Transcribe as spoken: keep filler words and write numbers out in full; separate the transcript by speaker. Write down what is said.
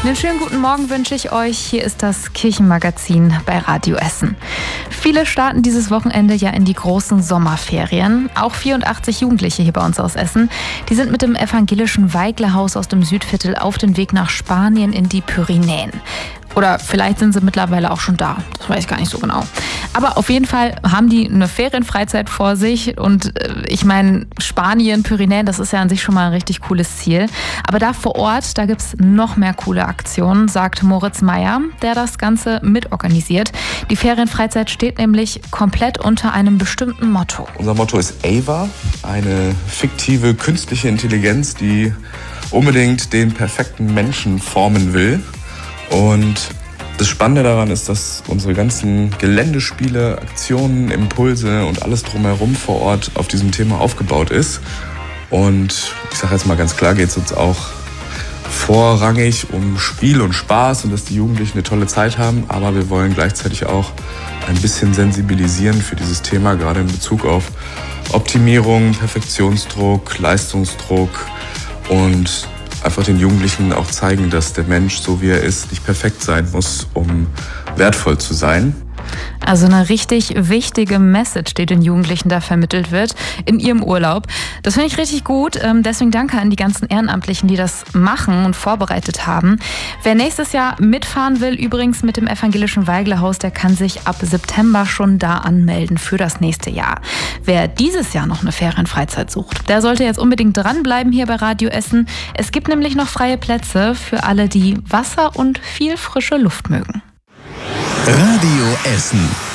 Speaker 1: Einen schönen guten Morgen wünsche ich euch. Hier ist das Kirchenmagazin bei Radio Essen. Viele starten dieses Wochenende ja in die großen Sommerferien. Auch vierundachtzig Jugendliche hier bei uns aus Essen. Die sind mit dem evangelischen Weiglerhaus aus dem Südviertel auf dem Weg nach Spanien in die Pyrenäen. Oder vielleicht sind sie mittlerweile auch schon da. Das weiß ich gar nicht so genau. Aber auf jeden Fall haben die eine Ferienfreizeit vor sich. Und äh, ich meine, Spanien, Pyrenäen, das ist ja an sich schon mal ein richtig cooles Ziel. Aber da vor Ort, da gibt's noch mehr coole Aktionen, sagt Moritz Meyer, der das Ganze mitorganisiert. Die Ferienfreizeit steht nämlich komplett unter einem bestimmten Motto.
Speaker 2: Unser Motto ist Ava, eine fiktive künstliche Intelligenz, die unbedingt den perfekten Menschen formen will. Und das Spannende daran ist, dass unsere ganzen Geländespiele, Aktionen, Impulse und alles drumherum vor Ort auf diesem Thema aufgebaut ist. Und ich sage jetzt mal ganz klar, geht es uns auch vorrangig um Spiel und Spaß und dass die Jugendlichen eine tolle Zeit haben. Aber wir wollen gleichzeitig auch ein bisschen sensibilisieren für dieses Thema, gerade in Bezug auf Optimierung, Perfektionsdruck, Leistungsdruck und einfach den Jugendlichen auch zeigen, dass der Mensch, so wie er ist, nicht perfekt sein muss, um wertvoll zu sein.
Speaker 1: Also eine richtig wichtige Message, die den Jugendlichen da vermittelt wird in ihrem Urlaub. Das finde ich richtig gut. Deswegen danke an die ganzen Ehrenamtlichen, die das machen und vorbereitet haben. Wer nächstes Jahr mitfahren will, übrigens mit dem evangelischen Weiglerhaus, der kann sich ab September schon da anmelden für das nächste Jahr. Wer dieses Jahr noch eine Ferienfreizeit sucht, der sollte jetzt unbedingt dranbleiben hier bei Radio Essen. Es gibt nämlich noch freie Plätze für alle, die Wasser und viel frische Luft mögen.
Speaker 3: Radio Essen.